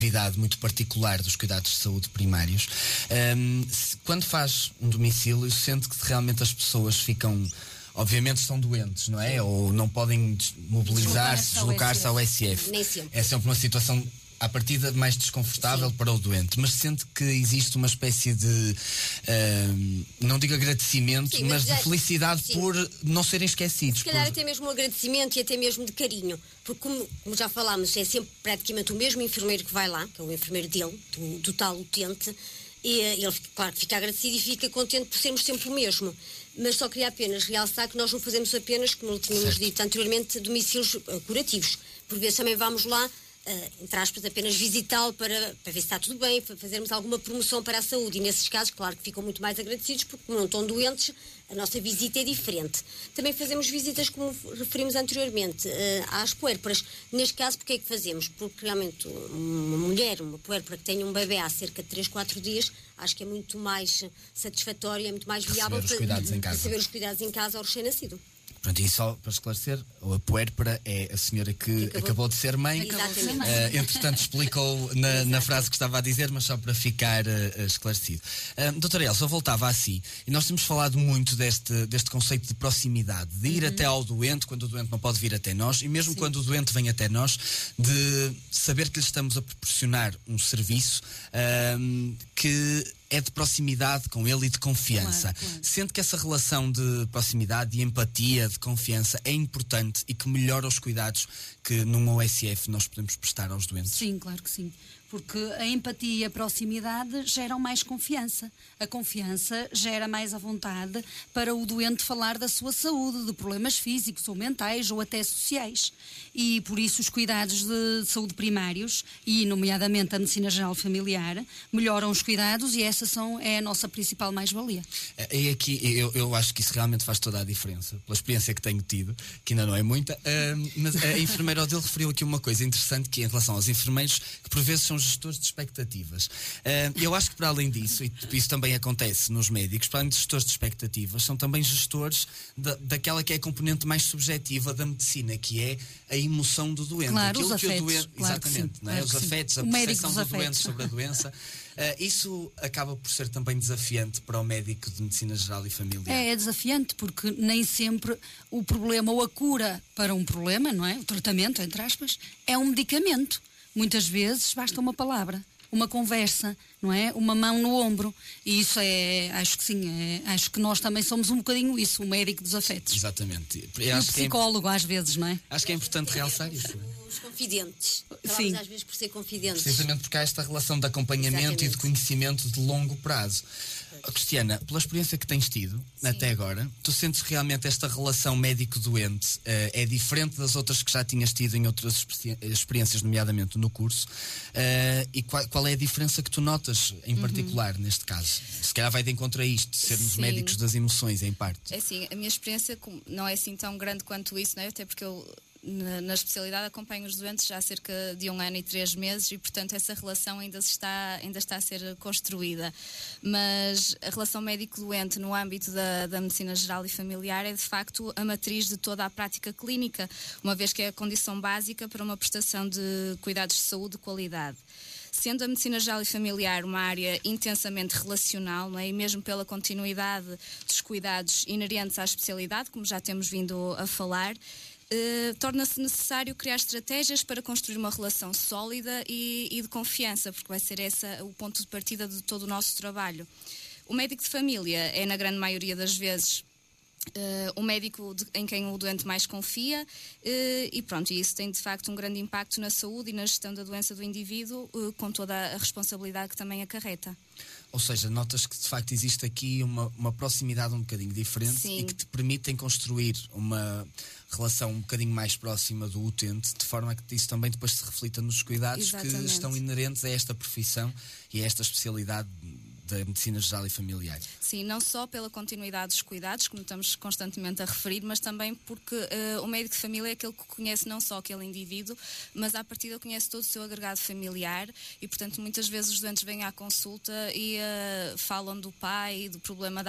atividade muito particular dos cuidados de saúde primários. Quando faz um domicílio, sente que realmente as pessoas ficam... Obviamente estão doentes, não é? Ou não podem mobilizar-se, deslocar-se ao SF. Nem sempre. É sempre uma situação, à partida, mais desconfortável, sim, para o doente. Mas sente que existe uma espécie de, não digo agradecimento, sim, mas de felicidade, sim, por não serem esquecidos. Se calhar até mesmo um agradecimento e até mesmo de carinho. Porque, como já falámos, é sempre praticamente o mesmo enfermeiro que vai lá, que é o enfermeiro dele, do tal utente. E ele, claro, fica agradecido e fica contente por sermos sempre o mesmo. Mas só queria apenas realçar que nós não fazemos apenas, como tínhamos dito anteriormente, domicílios curativos. Por vezes também vamos lá, entre aspas, apenas visitá-lo para ver se está tudo bem, fazermos alguma promoção para a saúde. E nesses casos, claro que ficam muito mais agradecidos, porque como não estão doentes, a nossa visita é diferente. Também fazemos visitas, como referimos anteriormente, às puérperas. Neste caso, porque é que fazemos? Porque realmente uma puérpera que tenha um bebê há cerca de 3, 4 dias, acho que é muito mais satisfatório, é muito mais viável receber os cuidados em casa ao recém-nascido. Pronto, e só para esclarecer, a puérpera é a senhora que acabou de ser mãe. Exatamente. Entretanto, explicou na frase que estava a dizer, mas só para ficar esclarecido. Doutora Elsa, eu voltava a si, e nós temos falado muito deste conceito de proximidade, de ir até ao doente, quando o doente não pode vir até nós, e mesmo quando o doente vem até nós, de saber que lhe estamos a proporcionar um serviço que é de proximidade com ele e de confiança. Claro. Sente que essa relação de proximidade, de empatia, de confiança é importante e que melhora os cuidados que num OSF nós podemos prestar aos doentes? Sim, claro que sim. Porque a empatia e a proximidade geram mais confiança. A confiança gera mais a vontade para o doente falar da sua saúde, de problemas físicos ou mentais ou até sociais. E por isso os cuidados de saúde primários, e nomeadamente a medicina geral familiar, melhoram os cuidados e essa é a nossa principal mais-valia. E aqui eu acho que isso realmente faz toda a diferença, pela experiência que tenho tido, que ainda não é muita, mas a enfermeira Odile referiu aqui uma coisa interessante, que é em relação aos enfermeiros, que por vezes são gestores de expectativas. Eu acho que para além disso, e isso também acontece nos médicos, para além de gestores de expectativas, são também gestores daquela que é a componente mais subjetiva da medicina, que é a emoção do doente. Claro, aquilo os que afetos. O doente, claro exatamente, sim, não é? claro Os afetos, a percepção do doente sobre a doença. Isso acaba por ser também desafiante para o médico de medicina geral e familiar. É desafiante porque nem sempre o problema ou a cura para um problema, não é? O tratamento, entre aspas, é um medicamento. Muitas vezes basta uma palavra, uma conversa, não é? Uma mão no ombro. E isso acho que sim, acho que nós também somos um bocadinho isso, o médico dos afetos. Exatamente. E o psicólogo às vezes, não é? Acho que é importante realçar isso. Os confidentes. Sim. Às vezes por ser confidentes. Precisamente porque há esta relação de acompanhamento. Exatamente. E de conhecimento de longo prazo. Cristiana, pela experiência que tens tido, sim, até agora, tu sentes realmente esta relação médico-doente é diferente das outras que já tinhas tido em outras experiências, nomeadamente no curso, e qual é a diferença que tu notas em particular neste caso? Se calhar vai de encontro a isto, sermos sim, médicos das emoções, em parte. É assim, a minha experiência não é assim tão grande quanto isso, não é? Até porque eu na especialidade acompanho os doentes já há cerca de 1 ano e 3 meses e portanto essa relação ainda está a ser construída, mas a relação médico-doente no âmbito da medicina geral e familiar é de facto a matriz de toda a prática clínica, uma vez que é a condição básica para uma prestação de cuidados de saúde de qualidade. Sendo a medicina geral e familiar uma área intensamente relacional, não é? E mesmo pela continuidade dos cuidados inerentes à especialidade, como já temos vindo a falar, torna-se necessário criar estratégias para construir uma relação sólida e de confiança, porque vai ser esse o ponto de partida de todo o nosso trabalho. O médico de família é, na grande maioria das vezes, o médico em quem o doente mais confia e pronto, isso tem de facto um grande impacto na saúde e na gestão da doença do indivíduo, com toda a responsabilidade que também acarreta. Ou seja, notas que de facto existe aqui uma proximidade um bocadinho diferente. Sim. E que te permitem construir uma relação um bocadinho mais próxima do utente, de forma que isso também depois se reflita nos cuidados. Exatamente. Que estão inerentes a esta profissão e a esta especialidade da medicina geral e familiar? Sim, não só pela continuidade dos cuidados, como estamos constantemente a referir, mas também porque o médico de família é aquele que conhece não só aquele indivíduo, mas à partida conhece todo o seu agregado familiar e, portanto, muitas vezes os doentes vêm à consulta e falam do pai, do problema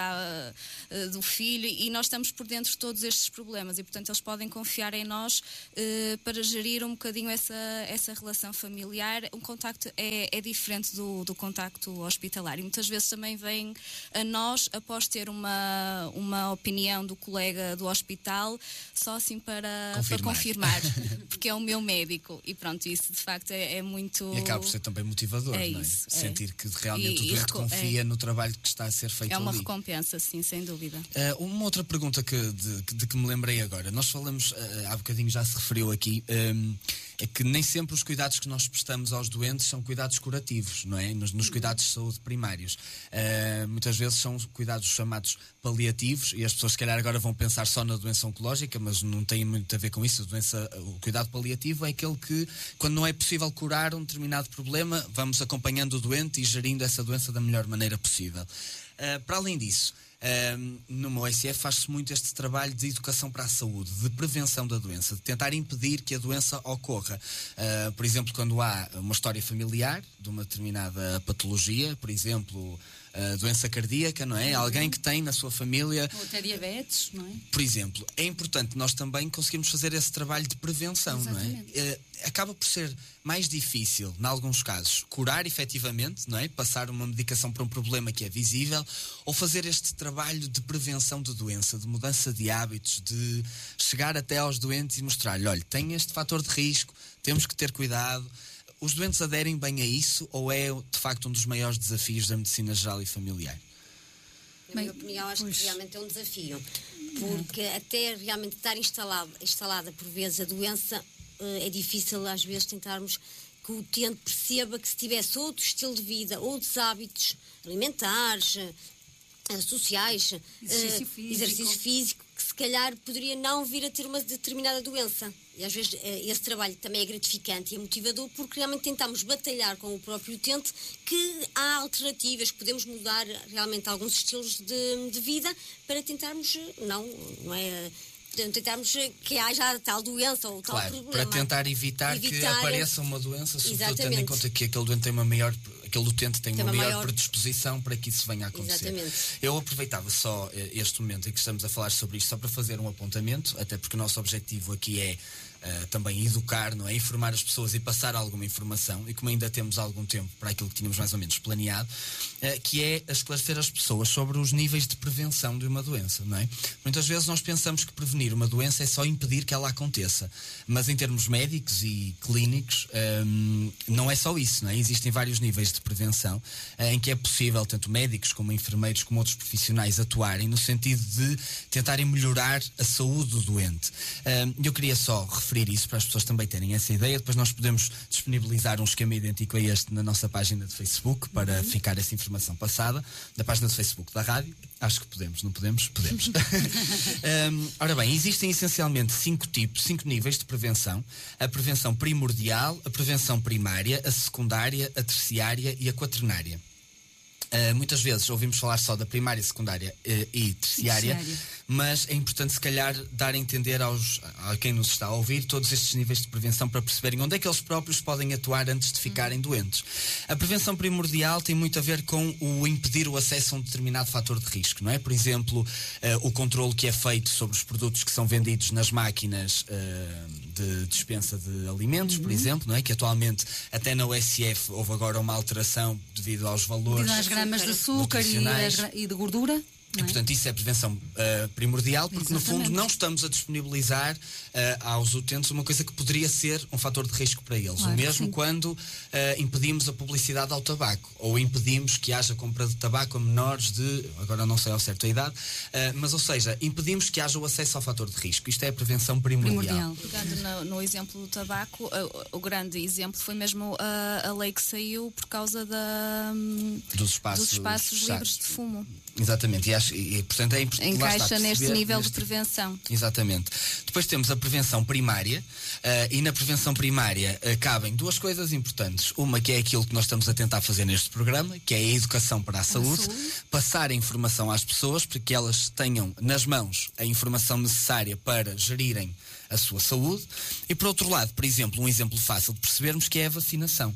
do filho, e nós estamos por dentro de todos estes problemas e, portanto, eles podem confiar em nós para gerir um bocadinho essa relação familiar. Um contacto é diferente do contacto hospitalar e muitas vezes também vem a nós após ter uma opinião do colega do hospital só assim para confirmar porque é o meu médico e pronto, isso de facto é muito... E acaba por ser também motivador, não é? Isso, sentir que realmente o doente confia no trabalho que está a ser feito ali. É uma recompensa, sim, sem dúvida. Uma outra pergunta de que me lembrei agora, nós falamos, há bocadinho já se referiu aqui, é que nem sempre os cuidados que nós prestamos aos doentes são cuidados curativos, não é? Nos cuidados de saúde primários. Muitas vezes são cuidados chamados paliativos e as pessoas se calhar agora vão pensar só na doença oncológica, mas não tem muito a ver com isso. O cuidado paliativo é aquele que, quando não é possível curar um determinado problema, vamos acompanhando o doente e gerindo essa doença da melhor maneira possível. Para além disso, no OSF faz-se muito este trabalho de educação para a saúde, de prevenção da doença, de tentar impedir que a doença ocorra. Por exemplo, quando há uma história familiar de uma determinada patologia, por exemplo, doença cardíaca, não é? Alguém que tem na sua família... Ou até diabetes, não é? Por exemplo, é importante nós também conseguirmos fazer esse trabalho de prevenção, exatamente, não é? Acaba por ser mais difícil, em alguns casos, curar efetivamente, não é? Passar uma medicação para um problema que é visível, ou fazer este trabalho de prevenção de doença, de mudança de hábitos, de chegar até aos doentes e mostrar-lhe, olha, tem este fator de risco, temos que ter cuidado. Os doentes aderem bem a isso ou é, de facto, um dos maiores desafios da medicina geral e familiar? Na minha opinião, acho que realmente é um desafio. Porque até realmente estar instalada por vezes a doença, é difícil às vezes tentarmos que o utente perceba que se tivesse outro estilo de vida, outros hábitos alimentares, sociais, exercício físico, que se calhar poderia não vir a ter uma determinada doença. E às vezes esse trabalho também é gratificante e é motivador porque realmente tentamos batalhar com o próprio utente que há alternativas, que podemos mudar realmente alguns estilos de vida para tentarmos, tentarmos que haja tal doença ou tal problema. Para tentar evitar que apareça uma doença, sobretudo tendo em conta que aquele utente tem uma maior predisposição para que isso venha a acontecer. Exatamente. Eu aproveitava só este momento em que estamos a falar sobre isto, só para fazer um apontamento, até porque o nosso objetivo aqui é também educar, não é? Informar as pessoas e passar alguma informação, e como ainda temos algum tempo para aquilo que tínhamos mais ou menos planeado, que é esclarecer as pessoas sobre os níveis de prevenção de uma doença, não é? Muitas vezes nós pensamos que prevenir uma doença é só impedir que ela aconteça, mas em termos médicos e clínicos não é só isso, não é? Existem vários níveis de prevenção em que é possível tanto médicos como enfermeiros como outros profissionais atuarem no sentido de tentarem melhorar a saúde do doente. Eu queria só referir isso para as pessoas também terem essa ideia. Depois nós podemos disponibilizar um esquema idêntico a este na nossa página de Facebook para ficar essa informação passada, na página de Facebook da rádio. Acho que podemos, não podemos? Podemos. Ora bem, existem essencialmente 5 níveis de prevenção: a prevenção primordial, a prevenção primária, a secundária, a terciária e a quaternária. Muitas vezes ouvimos falar só da primária, secundária e terciária, mas é importante se calhar dar a entender a quem nos está a ouvir todos estes níveis de prevenção para perceberem onde é que eles próprios podem atuar antes de ficarem doentes. A prevenção primordial tem muito a ver com o impedir o acesso a um determinado fator de risco, não é? Por exemplo, o controle que é feito sobre os produtos que são vendidos nas máquinas de dispensa de alimentos, por exemplo, não é? Que atualmente até na USF houve agora uma alteração devido aos valores gramas de açúcar e de gordura. E, portanto, isso é prevenção primordial, porque, exatamente, no fundo, não estamos a disponibilizar aos utentes uma coisa que poderia ser um fator de risco para eles. Claro, o mesmo quando impedimos a publicidade ao tabaco, ou impedimos que haja compra de tabaco a menores de, agora não sei ao certo a idade, mas, ou seja, impedimos que haja o acesso ao fator de risco. Isto é a prevenção primordial. Pegando no exemplo do tabaco, o grande exemplo foi mesmo a lei que saiu por causa dos espaços livres de fumo. Exatamente, e portanto, é importante. Encaixa neste nível de prevenção. Exatamente. Depois temos a prevenção primária, e na prevenção primária cabem duas coisas importantes. Uma que é aquilo que nós estamos a tentar fazer neste programa, que é a educação para a saúde, passar a informação às pessoas para que elas tenham nas mãos a informação necessária para gerirem a sua saúde. E por outro lado, por exemplo, um exemplo fácil de percebermos que é a vacinação.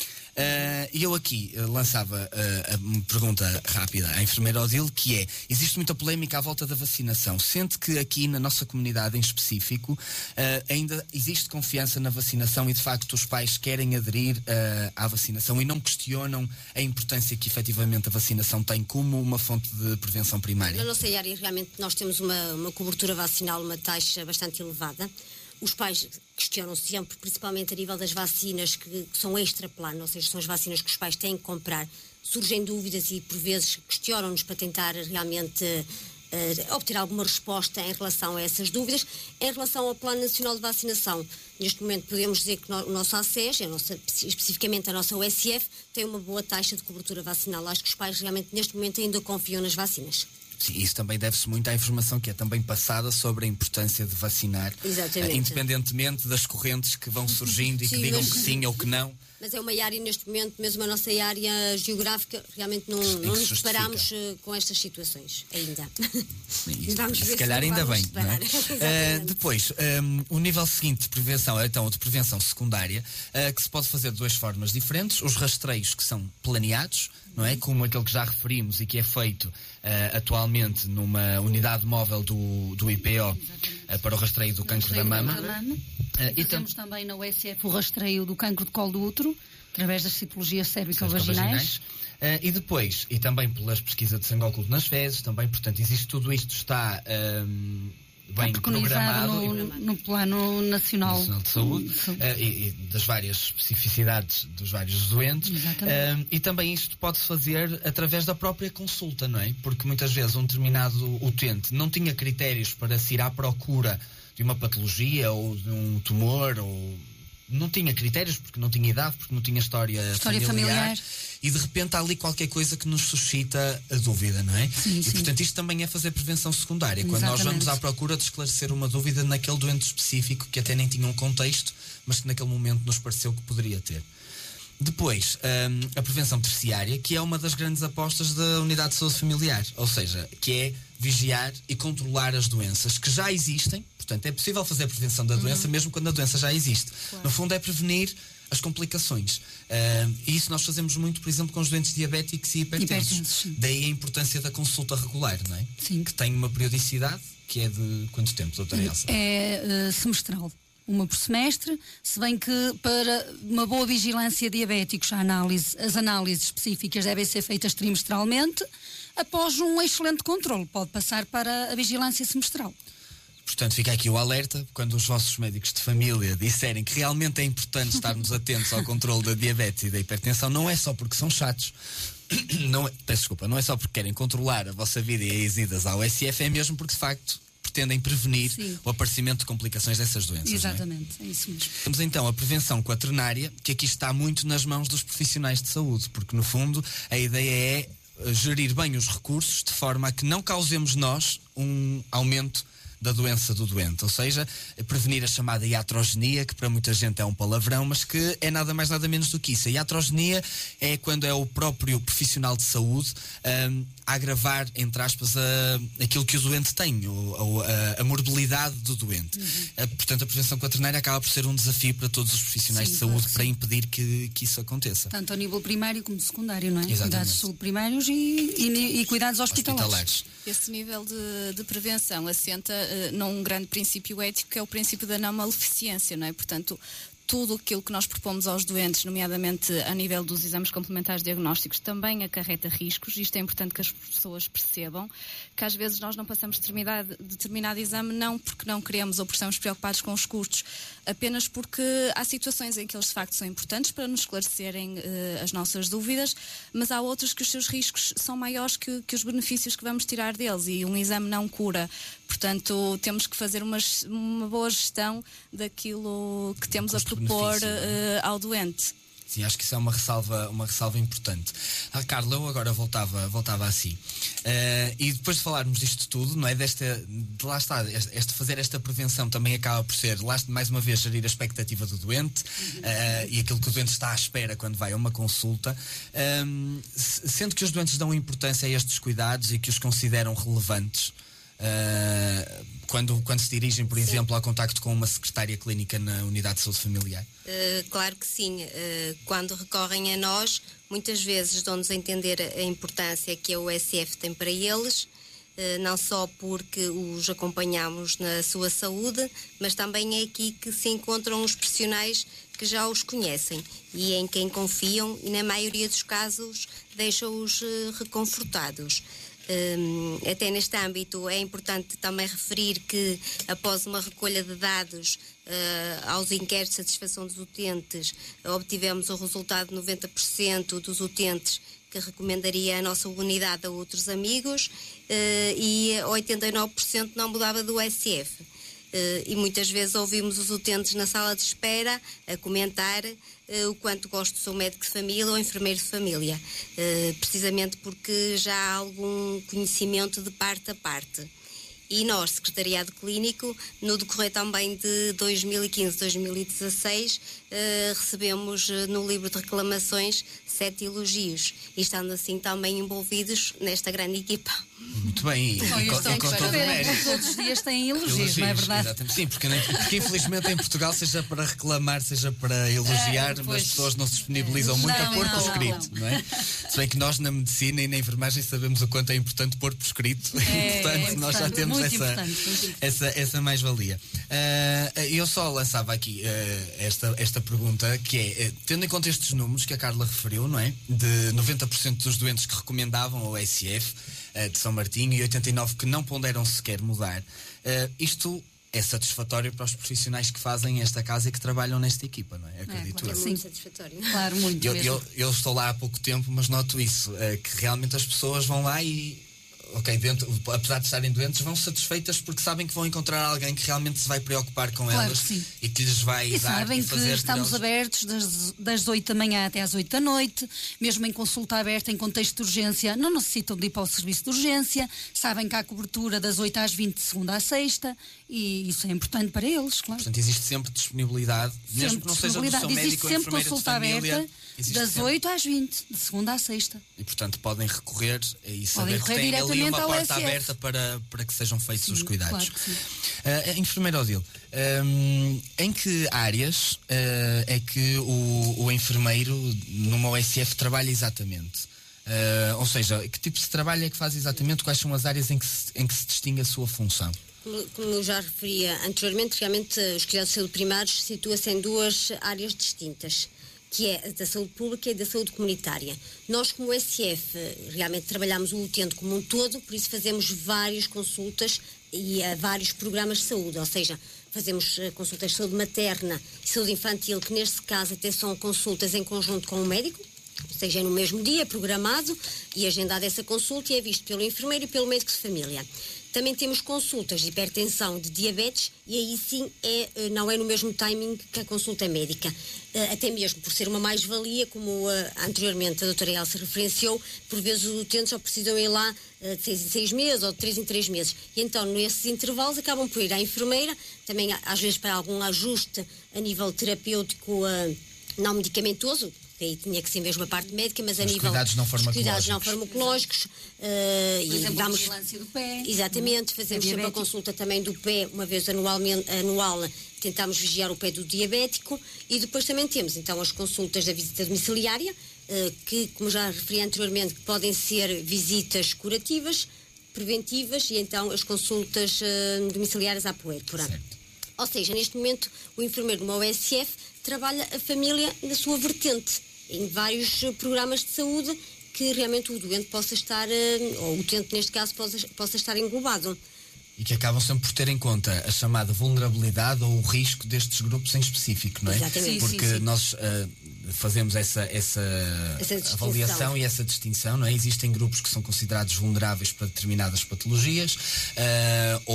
E eu aqui lançava uma pergunta rápida à enfermeira Odile, que é: existe muita polémica à volta da vacinação. Sente que aqui na nossa comunidade em específico ainda existe confiança na vacinação e de facto os pais querem aderir à vacinação e não questionam a importância que efetivamente a vacinação tem como uma fonte de prevenção primária? Na nossa área realmente nós temos uma cobertura vacinal, uma taxa bastante elevada. Os pais questionam sempre, principalmente a nível das vacinas que são extra-plano, ou seja, são as vacinas que os pais têm que comprar. Surgem dúvidas e, por vezes, questionam-nos para tentar realmente obter alguma resposta em relação a essas dúvidas. Em relação ao Plano Nacional de Vacinação, neste momento podemos dizer que o nosso ACES, especificamente a nossa USF, tem uma boa taxa de cobertura vacinal. Acho que os pais realmente, neste momento, ainda confiam nas vacinas. Sim, isso também deve-se muito à informação que é também passada sobre a importância de vacinar, independentemente das correntes que vão surgindo e que digam que sim ou que não. Mas é uma área neste momento, mesmo a nossa área geográfica, realmente não nos deparamos com estas situações ainda. Vamos ver se calhar ainda bem. Não é? Depois, o nível seguinte de prevenção é então de prevenção secundária, que se pode fazer de duas formas diferentes. Os rastreios que são planeados, não é? Como aquele que já referimos e que é feito atualmente numa unidade móvel do IPO para o rastreio do cancro da mama. E temos também na USF o rastreio do cancro de colo do útero, através das citologias cérvico-vaginais. E depois, e também pela pesquisa de sangue oculto nas fezes, também, portanto, existe tudo isto, está bem programado no Plano Nacional de Saúde e das várias especificidades dos vários doentes. E também isto pode-se fazer através da própria consulta, não é? Porque muitas vezes um determinado utente não tinha critérios para se ir à procura de uma patologia ou de um tumor, ou não tinha critérios porque não tinha idade, porque não tinha história familiar. E de repente há ali qualquer coisa que nos suscita a dúvida, não é? Sim. Portanto isto também é fazer prevenção secundária, quando nós vamos à procura de esclarecer uma dúvida naquele doente específico que até nem tinha um contexto, mas que naquele momento nos pareceu que poderia ter. Depois, a prevenção terciária, que é uma das grandes apostas da Unidade de Saúde Familiar, ou seja, que é vigiar e controlar as doenças que já existem. Portanto, é possível fazer prevenção da doença mesmo quando a doença já existe. Claro. No fundo, é prevenir as complicações. E isso nós fazemos muito, por exemplo, com os doentes diabéticos e hipertensos. Daí a importância da consulta regular, não é? Sim. Que tem uma periodicidade que é de quanto tempo, doutora Elsa? É semestral. Uma por semestre, se bem que para uma boa vigilância diabéticos as análises específicas devem ser feitas trimestralmente, após um excelente controle, pode passar para a vigilância semestral. Portanto, fica aqui o alerta, quando os vossos médicos de família disserem que realmente é importante estarmos atentos ao controle da diabetes e da hipertensão, não é só porque são chatos, não é só porque querem controlar a vossa vida e as idas à USF, é mesmo porque de facto pretendem prevenir o aparecimento de complicações dessas doenças. Exatamente, é isso mesmo. Temos então a prevenção quaternária, que aqui está muito nas mãos dos profissionais de saúde, porque no fundo a ideia é gerir bem os recursos de forma a que não causemos nós um aumento da doença do doente, ou seja, prevenir a chamada iatrogenia, que para muita gente é um palavrão, mas que é nada mais nada menos do que isso. A iatrogenia é quando é o próprio profissional de saúde a agravar, entre aspas, aquilo que o doente tem, a morbilidade do doente. Portanto, a prevenção quaternária acaba por ser um desafio para todos os profissionais de saúde para impedir que isso aconteça. Tanto ao nível primário como secundário, não é? Exatamente. Cuidados de saúde primários e cuidados hospitalares. Esse nível de prevenção assenta num grande princípio ético, que é o princípio da não maleficência, não é? Portanto, tudo aquilo que nós propomos aos doentes, nomeadamente a nível dos exames complementares diagnósticos, também acarreta riscos. Isto é importante que as pessoas percebam, que às vezes nós não passamos determinado exame não porque não queremos ou porque estamos preocupados com os custos, apenas porque há situações em que eles de facto são importantes para nos esclarecerem as nossas dúvidas, mas há outros que os seus riscos são maiores que os benefícios que vamos tirar deles, e um exame não cura. Portanto, temos que fazer uma boa gestão daquilo que temos a propor ao doente. Sim, acho que isso é uma ressalva importante. Carla, eu agora voltava assim. E depois de falarmos disto tudo, não é? Lá está, fazer esta prevenção também acaba por ser, mais uma vez, gerir a expectativa do doente e aquilo que o doente está à espera quando vai a uma consulta. Sendo que os doentes dão importância a estes cuidados e que os consideram relevantes, quando se dirigem, por exemplo, ao contacto com uma secretária clínica na unidade de saúde familiar? Claro que sim. Quando recorrem a nós, muitas vezes dão-nos a entender a importância que a USF tem para eles, não só porque os acompanhamos na sua saúde, mas também é aqui que se encontram os profissionais que já os conhecem e em quem confiam e, na maioria dos casos, deixam-os reconfortados. Até neste âmbito é importante também referir que após uma recolha de dados aos inquéritos de satisfação dos utentes, obtivemos o resultado de 90% dos utentes que recomendaria a nossa unidade a outros amigos e 89% não mudava do USF. E muitas vezes ouvimos os utentes na sala de espera a comentar o quanto gosto do seu médico de família ou enfermeiro de família, precisamente porque já há algum conhecimento de parte a parte. E nós, Secretariado Clínico, no decorrer também de 2015-2016, recebemos no livro de reclamações 7 elogios e estando assim também envolvidos nesta grande equipa. Muito bem, e com todo o mérito. Todos os dias têm elogios, não é verdade? Exatamente. Sim, porque infelizmente em Portugal, seja para reclamar, seja para elogiar, as pessoas não se disponibilizam muito a pôr por escrito, não é? Se bem que nós na medicina e na enfermagem sabemos o quanto é importante pôr por escrito, portanto nós já temos essa mais-valia. Eu só lançava aqui esta pergunta, que é, tendo em conta estes números que a Carla referiu, não é? De 90% dos doentes que recomendavam a OSF de São Martinho e 89% que não ponderam sequer mudar, isto é satisfatório para os profissionais que fazem esta casa e que trabalham nesta equipa, não é? Acredito claro, eu. É muito satisfatório. Claro, muito mesmo. Eu estou lá há pouco tempo, mas noto isso, que realmente as pessoas vão lá e apesar de estarem doentes, vão satisfeitas porque sabem que vão encontrar alguém que realmente se vai preocupar com elas e que lhes vai e dar sabem e fazer que estamos deles abertos das 8 da manhã até às 8 da noite, mesmo em consulta aberta em contexto de urgência, não necessitam de ir para o serviço de urgência, sabem que há cobertura das 8 às 20 de segunda à sexta e isso é importante para eles, claro. Portanto, existe sempre disponibilidade, mesmo que não seja do seu médico ou enfermeiro de família. Das 8 às 20, de segunda à sexta. E, portanto, podem recorrer e saber que têm ali uma porta aberta para que sejam feitos os cuidados. Claro que enfermeiro Odile, em que áreas é que o enfermeiro numa OSF trabalha exatamente? Ou seja, que tipo de trabalho é que faz exatamente? Quais são as áreas em que se distingue a sua função? Como eu já referia anteriormente, realmente os cuidados de saúde primários situa-se em 2 áreas distintas, que é a da saúde pública e a da saúde comunitária. Nós, como SF, realmente trabalhamos o utente como um todo, por isso fazemos várias consultas e vários programas de saúde, ou seja, fazemos consultas de saúde materna e saúde infantil, que neste caso até são consultas em conjunto com o médico, ou seja, é no mesmo dia, programado e agendada essa consulta e é visto pelo enfermeiro e pelo médico de família. Também temos consultas de hipertensão, de diabetes, e aí sim não é no mesmo timing que a consulta médica. Até mesmo por ser uma mais-valia, como anteriormente a doutora Elsa referenciou, por vezes os utentes só precisam ir lá de 6 em 6 meses ou de 3 em 3 meses. E então, nesses intervalos, acabam por ir à enfermeira, também às vezes para algum ajuste a nível terapêutico não medicamentoso, aí tinha que ser mesmo a parte médica, mas a nível cuidados não farmacológicos por exemplo, a vigilância do pé. Exatamente, fazemos sempre a consulta também do pé, uma vez anual, tentamos vigiar o pé do diabético e depois também temos então as consultas da visita domiciliária, que, como já referi anteriormente, podem ser visitas curativas, preventivas e então as consultas domiciliárias à puérpera. Ou seja, neste momento o enfermeiro de uma OSF trabalha a família na sua vertente, em vários programas de saúde que realmente o doente possa estar, ou o utente neste caso, possa estar englobado. E que acabam sempre por ter em conta a chamada vulnerabilidade ou o risco destes grupos em específico, não é? Exatamente. Porque nós fazemos essa avaliação e essa distinção, não é? Existem grupos que são considerados vulneráveis para determinadas patologias ou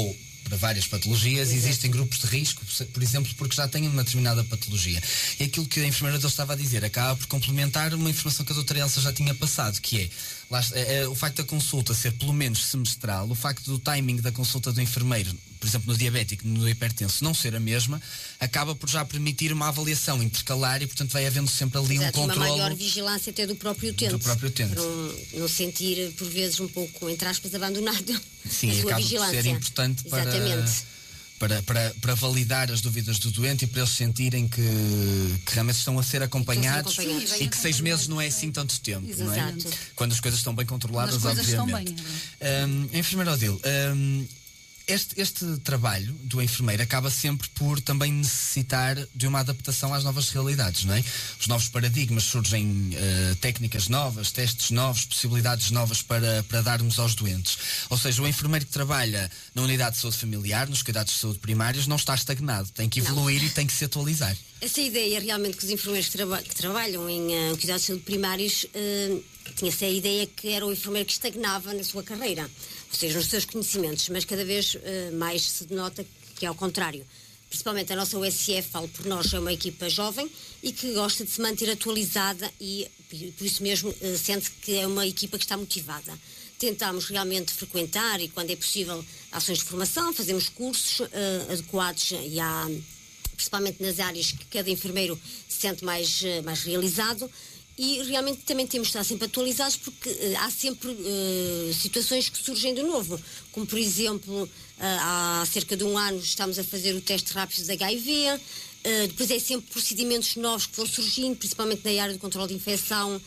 para várias patologias, existem grupos de risco, por exemplo, porque já têm uma determinada patologia. E aquilo que a enfermeira estava a dizer acaba por complementar uma informação que a doutora Elsa já tinha passado, que é o facto da consulta ser pelo menos semestral, o facto do timing da consulta do enfermeiro, por exemplo, no diabético, no hipertenso, não ser a mesma, acaba por já permitir uma avaliação intercalar e, portanto, vai havendo sempre ali um controle. Uma maior vigilância até do próprio utente. Para não sentir, por vezes, um pouco, entre aspas, abandonado. Sim, a sua acaba vigilância. por ser importante para validar as dúvidas do doente e para eles sentirem que realmente estão a ser acompanhados e que 6 meses não é assim tanto tempo, não é? Quando as coisas estão bem controladas, obviamente. Enfermeira Odile, este trabalho do enfermeiro acaba sempre por também necessitar de uma adaptação às novas realidades, não é? Os novos paradigmas surgem, técnicas novas, testes novos, possibilidades novas para darmos aos doentes. Ou seja, o enfermeiro que trabalha na unidade de saúde familiar, nos cuidados de saúde primários, não está estagnado, tem que evoluir e tem que se atualizar. Essa ideia realmente que os enfermeiros que trabalham em cuidados de saúde primários tinha-se a ideia que era o enfermeiro que estagnava na sua carreira, ou seja, nos seus conhecimentos, mas cada vez mais se denota que é ao contrário. Principalmente a nossa USF, falo por nós, é uma equipa jovem e que gosta de se manter atualizada e por isso mesmo sente que é uma equipa que está motivada. Tentamos realmente frequentar e, quando é possível, ações de formação, fazemos cursos adequados principalmente nas áreas que cada enfermeiro se sente mais realizado. E realmente também temos de estar sempre atualizados porque há sempre situações que surgem de novo. Como, por exemplo, há cerca de 1 ano estamos a fazer o teste rápido de HIV. Depois é sempre procedimentos novos que vão surgindo, principalmente na área do controle de infecção.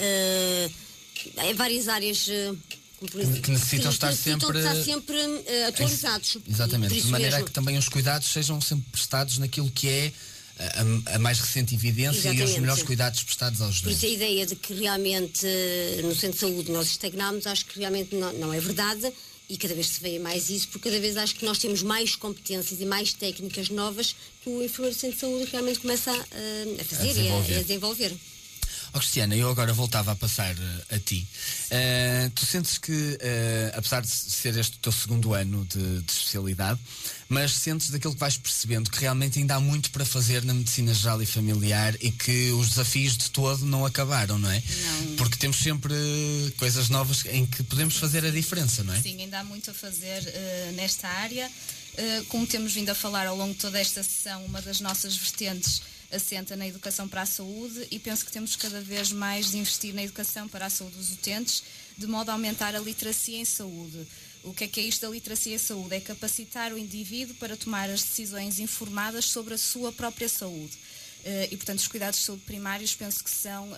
Várias áreas que necessitam estar sempre atualizados. Exatamente, de maneira que também os cuidados sejam sempre prestados naquilo que é a mais recente evidência. Exatamente. E os melhores cuidados prestados aos doentes. Por isso a ideia de que realmente no centro de saúde nós estagnamos, acho que realmente não é verdade e cada vez se vê mais isso, porque cada vez acho que nós temos mais competências e mais técnicas novas que o enfermeiro do centro de saúde realmente começa a fazer e a desenvolver. Cristiana, eu agora voltava a passar a ti. Tu sentes que, apesar de ser este o teu 2º ano de especialidade, mas sentes daquilo que vais percebendo que realmente ainda há muito para fazer na medicina geral e familiar e que os desafios de todo não acabaram, não é? Não. Porque temos sempre coisas novas em que podemos fazer a diferença, não é? Sim, ainda há muito a fazer nesta área. Como temos vindo a falar ao longo de toda esta sessão, uma das nossas vertentes assenta na educação para a saúde e penso que temos cada vez mais de investir na educação para a saúde dos utentes, de modo a aumentar a literacia em saúde. O que é isto da literacia em saúde? É capacitar o indivíduo para tomar as decisões informadas sobre a sua própria saúde. E, portanto, os cuidados de saúde primários penso que são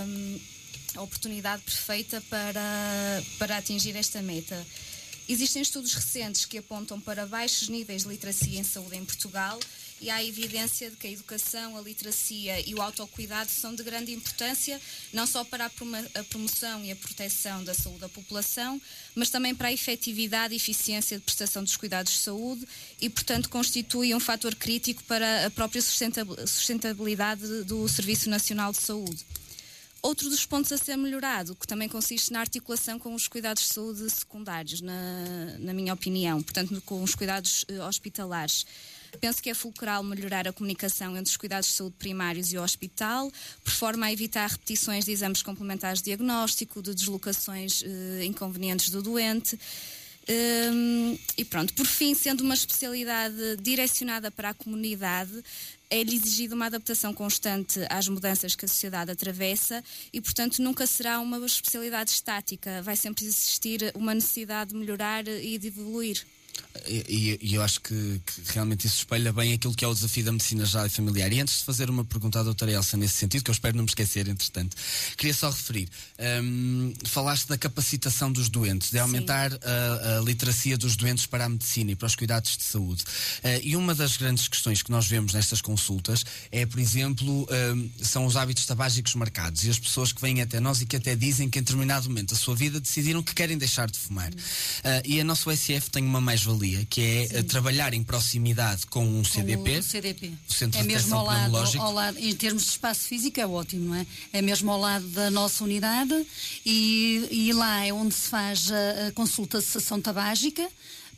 a oportunidade perfeita para atingir esta meta. Existem estudos recentes que apontam para baixos níveis de literacia em saúde em Portugal e há evidência de que a educação, a literacia e o autocuidado são de grande importância, não só para a promoção e a proteção da saúde da população, mas também para a efetividade e eficiência de prestação dos cuidados de saúde e, portanto, constitui um fator crítico para a própria sustentabilidade do Serviço Nacional de Saúde. Outro dos pontos a ser melhorado, que também consiste na articulação com os cuidados de saúde secundários, na minha opinião, portanto, com os cuidados hospitalares. Penso que é fulcral melhorar a comunicação entre os cuidados de saúde primários e o hospital, por forma a evitar repetições de exames complementares de diagnóstico, de deslocações inconvenientes do doente. E pronto, por fim, sendo uma especialidade direcionada para a comunidade, é-lhe exigida uma adaptação constante às mudanças que a sociedade atravessa e, portanto, nunca será uma especialidade estática. Vai sempre existir uma necessidade de melhorar e de evoluir. E eu acho que realmente isso espelha bem aquilo que é o desafio da medicina geral e familiar. E antes de fazer uma pergunta à doutora Elsa nesse sentido, que eu espero não me esquecer, entretanto, queria só referir, falaste da capacitação dos doentes, de aumentar a literacia dos doentes para a medicina e para os cuidados de saúde. E uma das grandes questões que nós vemos nestas consultas é, por exemplo, são os hábitos tabágicos marcados e as pessoas que vêm até nós e que até dizem que em determinado momento da sua vida decidiram que querem deixar de fumar. E a nossa USF tem uma mais-valia, que é trabalhar em proximidade com um CDP. O CDP. O Centro é de mesmo Detecção ao lado, em termos de espaço físico é ótimo, não é? É mesmo ao lado da nossa unidade e lá é onde se faz a consulta de cessação tabágica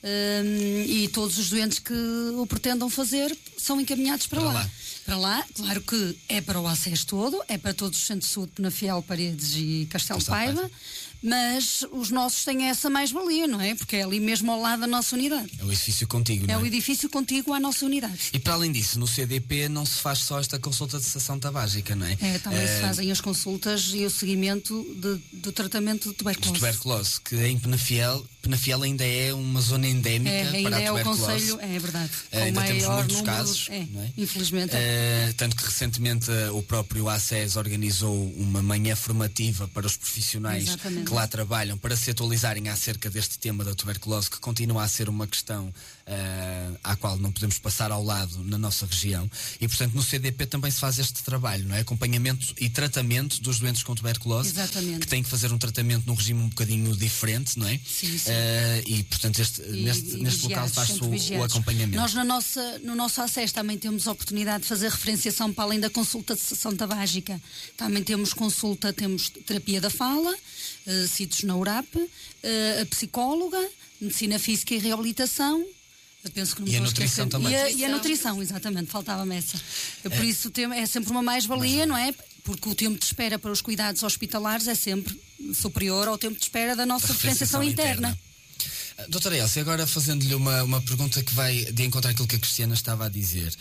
e todos os doentes que o pretendam fazer são encaminhados para lá. Para lá, claro que é para o acesso todo, é para todos os centros de saúde de Penafiel, Paredes e Castelo Paiva, mas os nossos têm essa mais-valia, não é? Porque é ali mesmo ao lado da nossa unidade. É o edifício contíguo, não é? É o edifício contíguo à nossa unidade. E para além disso, no CDP não se faz só esta consulta de cessação tabágica, não é? Também se fazem as consultas e o seguimento do tratamento de tuberculose. De tuberculose, que em Penafiel ainda é uma zona endémica para a tuberculose. É o concelho, é verdade. Ainda temos muitos número, casos, não é? Infelizmente. Tanto que recentemente o próprio ACES organizou uma manhã formativa para os profissionais que lá trabalham, para se atualizarem acerca deste tema da tuberculose, que continua a ser uma questão à qual não podemos passar ao lado na nossa região. E portanto no CDP também se faz este trabalho, não é? Acompanhamento e tratamento dos doentes com tuberculose. Exatamente. Que têm que fazer um tratamento num regime um bocadinho diferente, não é? Sim. E portanto neste local faz-se o acompanhamento. Nós no nosso ACES também temos a oportunidade de fazer referenciação para além da consulta de cessação tabágica. Também temos temos terapia da fala, sítios na URAP, a psicóloga, medicina física e reabilitação. Eu penso que não e a nutrição também. E a nutrição, exatamente, faltava-me essa. Por isso é sempre uma mais-valia, não é? Porque o tempo de espera para os cuidados hospitalares é sempre superior ao tempo de espera da nossa referenciação interna. Doutora Elsa, agora fazendo-lhe uma pergunta que vai de encontro àquilo que a Cristiana estava a dizer.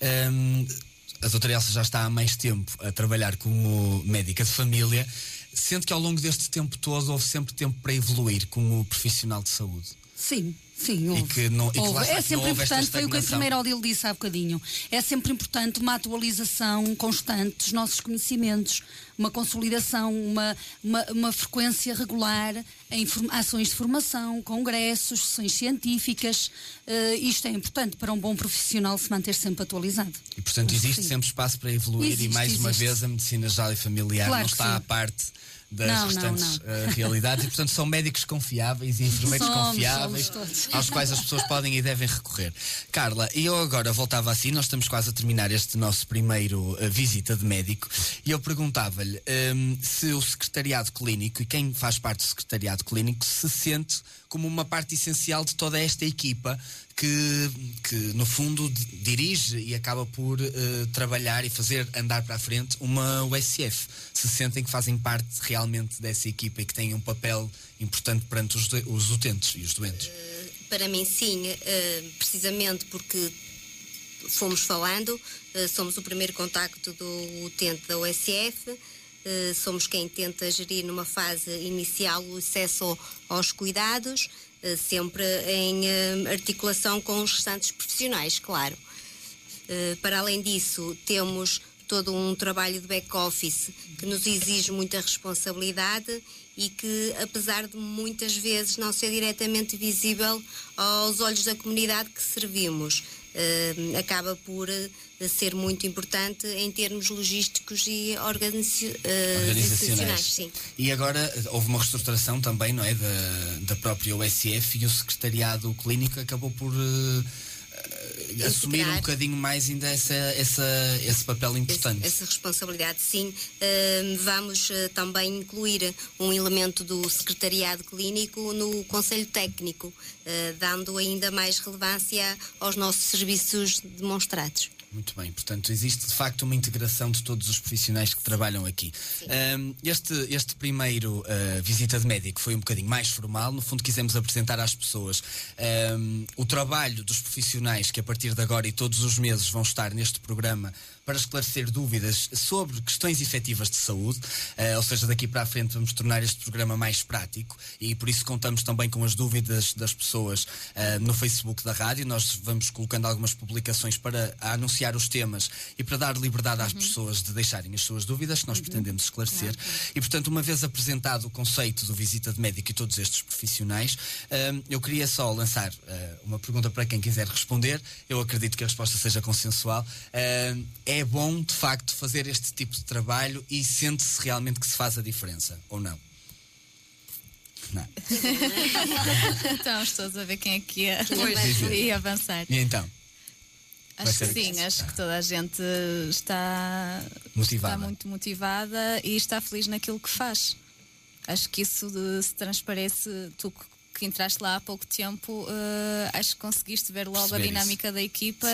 A doutora Elsa já está há mais tempo a trabalhar como médica de família. Sente que ao longo deste tempo todo houve sempre tempo para evoluir como profissional de saúde? Sim, houve. É sempre importante, foi o que a enfermeira Odile disse há bocadinho. É sempre importante uma atualização constante dos nossos conhecimentos, uma consolidação, uma frequência regular em ações de formação, congressos, sessões científicas. Isto é importante para um bom profissional se manter sempre atualizado. E portanto existe sempre espaço para evoluir e mais uma vez a medicina geral e familiar não está à parte das restantes realidades e portanto são médicos confiáveis e enfermeiros confiáveis aos quais as pessoas podem e devem recorrer. Carla, e eu agora voltava assim, nós estamos quase a terminar este nosso primeiro visita de médico e eu perguntava-lhe se o secretariado clínico e quem faz parte do secretariado clínico se sente como uma parte essencial de toda esta equipa que no fundo dirige e acaba por trabalhar e fazer andar para a frente uma USF. Se sentem que fazem parte realmente dessa equipa e que têm um papel importante perante os utentes e os doentes? Para mim sim, precisamente porque fomos falando, somos o primeiro contacto do utente da USF, somos quem tenta gerir numa fase inicial o acesso aos cuidados, sempre em articulação com os restantes profissionais, claro. Para além disso, temos todo um trabalho de back-office que nos exige muita responsabilidade e que, apesar de muitas vezes não ser diretamente visível aos olhos da comunidade que servimos, acaba por ser muito importante em termos logísticos e organizacionais. Sim. E agora houve uma reestruturação também, não é, da própria USF e o secretariado clínico acabou por assumir um bocadinho mais ainda esse papel importante. Essa responsabilidade, sim. Vamos também incluir um elemento do secretariado clínico no Conselho Técnico, dando ainda mais relevância aos nossos serviços demonstrados. Muito bem, portanto existe de facto uma integração de todos os profissionais que trabalham aqui. Este primeiro visita de médico foi um bocadinho mais formal, no fundo quisemos apresentar às pessoas o trabalho dos profissionais que a partir de agora e todos os meses vão estar neste programa para esclarecer dúvidas sobre questões efetivas de saúde, ou seja, daqui para a frente vamos tornar este programa mais prático e por isso contamos também com as dúvidas das pessoas no Facebook da rádio. Nós vamos colocando algumas publicações para anunciar os temas e para dar liberdade às pessoas de deixarem as suas dúvidas, que nós pretendemos esclarecer. E portanto, uma vez apresentado o conceito do visita de médico e todos estes profissionais, eu queria só lançar uma pergunta para quem quiser responder. Eu acredito que a resposta seja consensual. É bom, de facto, fazer este tipo de trabalho e sente-se realmente que se faz a diferença, ou não? Não. Estamos todos a ver quem é que ia avançar. E então? Acho que sim, acho que toda a gente está muito motivada e está feliz naquilo que faz. Acho que isso se transparece, tu que entraste lá há pouco tempo, acho que conseguiste ver logo Perceber a dinâmica da equipa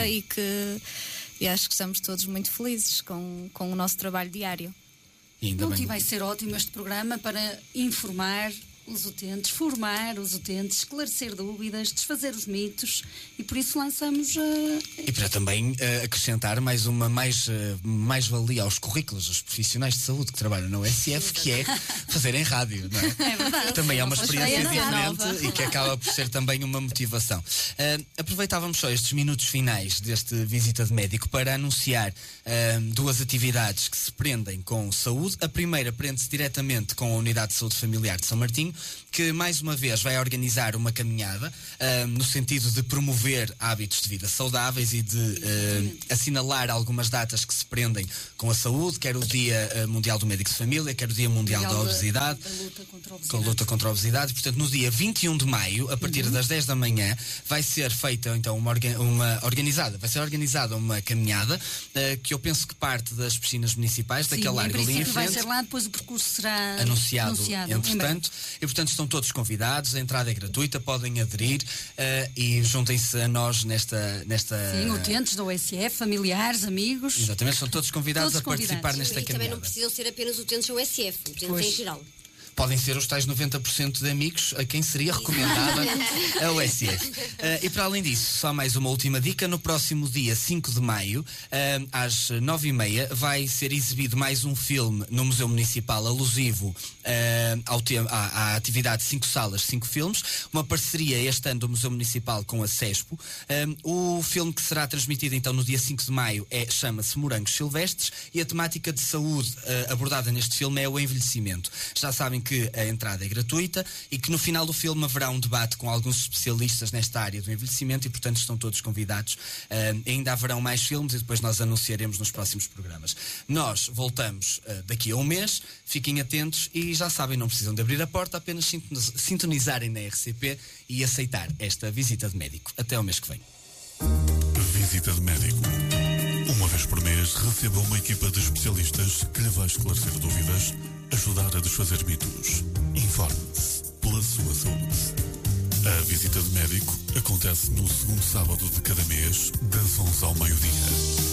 e acho que estamos todos muito felizes com o nosso trabalho diário. E vai ser ótimo este programa para informar os utentes, formar os utentes, esclarecer dúvidas, desfazer os mitos, e por isso lançamos E para também acrescentar mais uma mais-valia aos currículos dos profissionais de saúde que trabalham na USF, que é fazerem rádio, não é? É verdade. Também é uma experiência diferente nova. e que acaba por ser também uma motivação. Aproveitávamos só estes minutos finais deste Visita de Médico para anunciar duas atividades que se prendem com saúde. A primeira prende-se diretamente com a Unidade de Saúde Familiar de São Martinho, que mais uma vez vai organizar uma caminhada no sentido de promover hábitos de vida saudáveis e de assinalar algumas datas que se prendem com a saúde, quer o Dia Mundial do Médico de Família, quer o Dia Mundial da Obesidade, com a luta contra a obesidade. Portanto, no dia 21 de maio, a partir das 10 da manhã, vai ser feita então vai ser organizada uma caminhada que eu penso que parte das piscinas municipais, daquele largo ali em frente. Vai ser lá, depois o percurso será anunciado entretanto. E portanto estão todos convidados, a entrada é gratuita, podem aderir e juntem-se a nós nesta... Sim, utentes da USF, familiares, amigos. Exatamente, são todos convidados a participar nesta E caminhada. também não precisam ser apenas utentes da USF, utentes em geral. Podem ser os tais 90% de amigos a quem seria recomendada a USF. E para além disso, só mais uma última dica: no próximo dia 5 de maio, às 9h30, vai ser exibido mais um filme no Museu Municipal alusivo à atividade 5 salas, 5 filmes, uma parceria este ano do Museu Municipal com a CESPO. O filme que será transmitido então no dia 5 de maio chama-se Morangos Silvestres, e a temática de saúde abordada neste filme é o envelhecimento. Já sabem que a entrada é gratuita e que no final do filme haverá um debate com alguns especialistas nesta área do envelhecimento, e portanto estão todos convidados. Ainda haverão mais filmes e depois nós anunciaremos nos próximos programas. Nós voltamos daqui a um mês, fiquem atentos e já sabem, não precisam de abrir a porta, apenas sintonizarem na RCP e aceitar esta visita de médico. Até ao mês que vem. Visita de médico. Uma vez por mês, receba uma equipa de especialistas que lhe vai esclarecer dúvidas, ajudar a desfazer mitos. Informe-se pela sua saúde. A visita de médico acontece no segundo sábado de cada mês, das 11 ao meio-dia.